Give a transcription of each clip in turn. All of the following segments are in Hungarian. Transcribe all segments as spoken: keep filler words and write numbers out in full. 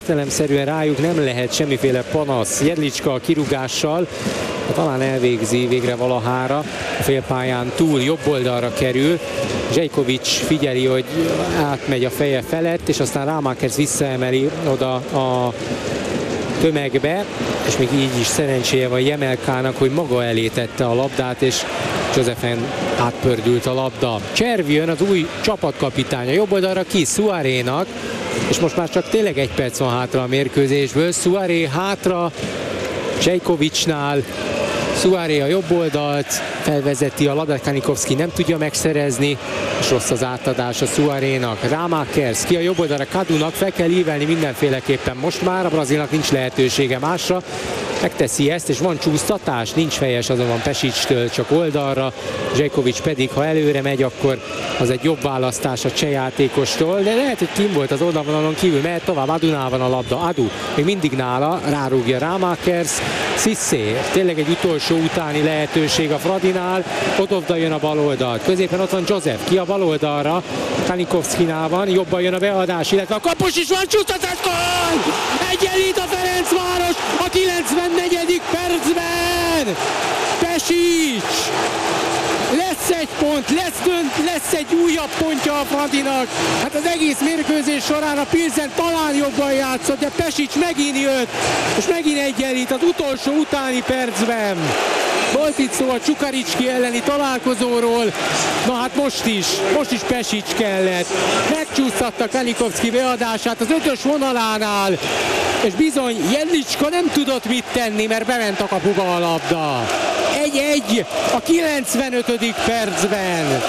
Értelemszerűen rájuk nem lehet semmiféle panasz. Jedlicska a kirúgással, talán elvégzi végre valahára, a félpályán túl jobb oldalra kerül. Zsejkovics figyeli, hogy átmegy a feje felett, és aztán Rámákerz visszaemeli oda a tömegbe, és még így is szerencséje van Jemelkának, hogy maga elé tette a labdát, és Josefen átpördült a labda. Cservi jön, az új csapatkapitánya, jobb oldalra ki Suárénak, és most már csak tényleg egy perc van hátra a mérkőzésből. Suáré hátra Zsejkovicsnál, Suáré a jobb oldalt felvezeti a labdát, Kanikovszki nem tudja megszerezni, és rossz az átadás a Suárénak. Rámákerz ki a jobb oldalra Kadunak, fel kell ívelni mindenféleképpen most már, a brazilnak nincs lehetősége másra, megteszi ezt, és van csúsztatás, nincs fejes azonban Pesicstől, csak oldalra, Zsejkovics pedig, ha előre megy, akkor az egy jobb választás a cseh játékostól, de lehet, hogy kim volt az oldalvonalon kívül, mehet tovább, Adunál van a labda, Adu még mindig nála, rárúgja Rámákerz, Cissé, tényleg egy utolsó utáni lehetőség a Fradinál, Odovda jön a bal oldalt, középen ott van Joseph, ki a bal oldalra, Kanikovszkinál van, jobban jön a beadás, illetve a kapus is van, csúsztatás, gól! Egyenlít a Ferencváros a kilencvennegyedik percben! Pesics! Lesz egy pont, lesz dönt, lesz egy újabb pontja a Fradinak. Hát az egész mérkőzés során a Pilsen talán jobban játszott, de Pesics megint jött, és megint egyenlít az utolsó utáni percben. Volt itt szó a Csukaricski elleni találkozóról, na hát most is, most is Pesics kellett. Megcsúsztatta Kanikovszki beadását az ötös vonalánál, és bizony Jedlicska nem tudott mit tenni, mert bement a kapuba a labda. egy-egy a kilencvenötödik percben.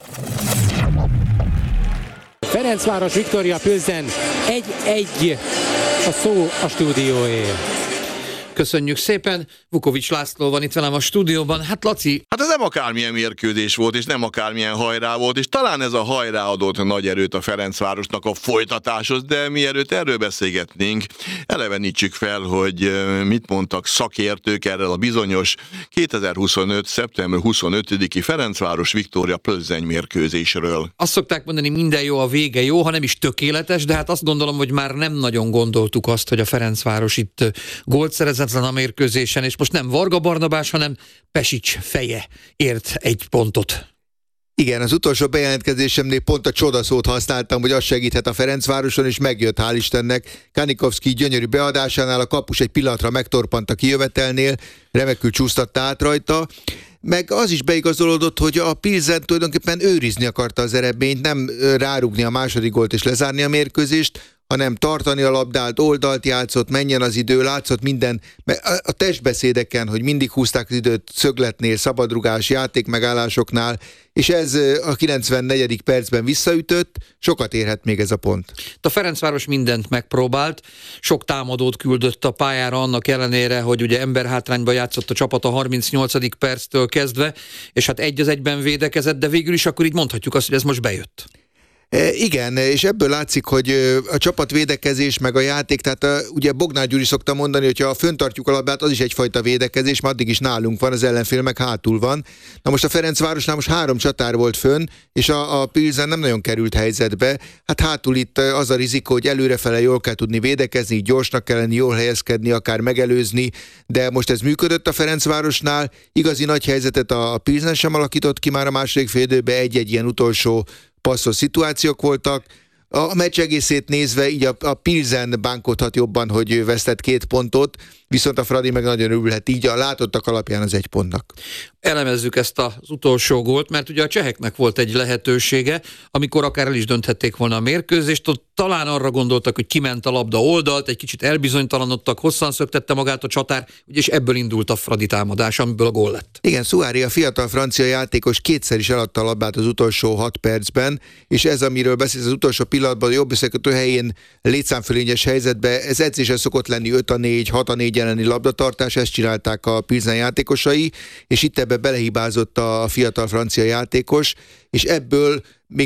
Ferencváros Viktória Pilsen egy-egy a szó a stúdióé. Köszönjük szépen, Vukovics László van itt velem a stúdióban. Hát Laci... Hát ez nem akármilyen mérkőzés volt, és nem akármilyen hajrá volt, és talán ez a hajrá adott nagy erőt a Ferencvárosnak a folytatáshoz, de mielőtt erről beszélgetnénk, elevenítsük fel, hogy mit mondtak szakértők erről a bizonyos kétezer-huszonöt. szeptember huszonötödiki Ferencváros Viktória Plzeň mérkőzésről. Azt szokták mondani, minden jó, a vége jó, ha nem is tökéletes, de hát azt gondolom, hogy már nem nagyon gondoltuk azt, hogy a Ferencváros itt gólt szerezett a mérkőzésen, és most nem Varga Barnabás, hanem Pesics feje ért egy pontot. Igen, az utolsó bejelentkezésemnél pont a csodaszót használtam, hogy az segíthet a Ferencvároson, és megjött, hál' Istennek. Kanikovszki gyönyörű beadásánál a kapus egy pillanatra megtorpant a kijövetelnél, remekül csúsztatta át rajta, meg az is beigazolódott, hogy a Pilsen tulajdonképpen őrizni akarta az eredményt, nem rárugni a második gólt és lezárni a mérkőzést, hanem tartani a labdát, oldalt játszott, menjen az idő, látszott minden, a testbeszédeken, hogy mindig húzták az időt szögletnél, szabadrugás, játékmegállásoknál, és ez a kilencvennegyedik percben visszaütött, sokat érhet még ez a pont. A Ferencváros mindent megpróbált, sok támadót küldött a pályára annak ellenére, hogy ugye emberhátrányban játszott a csapat a harmincnyolcadik perctől kezdve, és hát egy az egyben védekezett, de végül is akkor így mondhatjuk azt, hogy ez most bejött. E, igen, és ebből látszik, hogy a csapatvédekezés meg a játék, tehát a, ugye Bognár Gyuri szokta mondani, hogy ha föntartjuk a labdát, az is egyfajta védekezés, mert addig is nálunk van, az ellenfél meg hátul van. Na most a Ferencvárosnál most három csatár volt fönn, és a, a Pilsen nem nagyon került helyzetbe. Hát hátul itt az a rizikó, hogy előrefele jól kell tudni védekezni, gyorsnak kell lenni, jól helyezkedni, akár megelőzni, de most ez működött a Ferencvárosnál. Igazi nagy helyzetet a Pilsen sem alakított ki már a második fél időben, egy-egy ilyen utolsó passzos szituációk voltak. A meccs egészét nézve így a, a Pilsen bánkodhat jobban, hogy vesztett két pontot, viszont a Fradi meg nagyon örülhet így a látottak alapján az egy pontnak. Elemezzük ezt az utolsó gólt, mert ugye a cseheknek volt egy lehetősége, amikor akár el is dönthették volna a mérkőzést, ott talán arra gondoltak, hogy kiment a labda oldalt, egy kicsit elbizonytalanodtak, hosszan szöktette magát a csatár, és ebből indult a Fradi támadás, amiből a gól lett. Igen, Suáré, a fiatal francia játékos kétszer is eladta a labdát az utolsó hat percben, és ez, amiről beszélsz az utolsó pillanatban, a jobb összekötő helyén létszámfölényes helyzetben, ez edzésen szokott lenni öt a négy, hat a négy elleni labdatartás, ezt csinálták a Pilsen játékosai, és itt ebbe belehibázott a fiatal francia játékos, és ebből még nem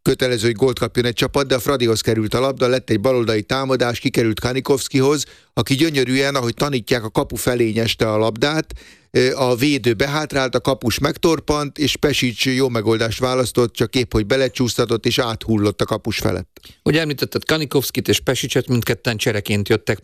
kötelező, hogy gólt kapjon egy csapat, de a Fradihoz került a labda, lett egy baloldali támadás, kikerült Kanikovszkihoz, aki gyönyörűen, ahogy tanítják, a kapu felé nyeste a labdát, a védő behátrált, a kapus megtorpant, és Pesic jó megoldást választott, csak épp, hogy belecsúsztatott, és áthullott a kapus felett. Ugye említetted Kanikovszkit és Pesicet, mindketten csereként jöttek